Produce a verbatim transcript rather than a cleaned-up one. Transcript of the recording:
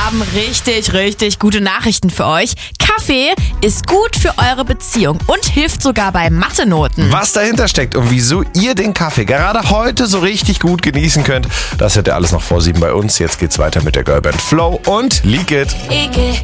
haben richtig, richtig gute Nachrichten für euch. Kaffee ist gut für eure Beziehung und hilft sogar bei Mathe-Noten. Was dahinter steckt und wieso ihr den Kaffee gerade heute so richtig gut genießen könnt, das hört ihr alles noch vor sieben bei uns. Jetzt geht's weiter mit der Girlband Flow und Leak It.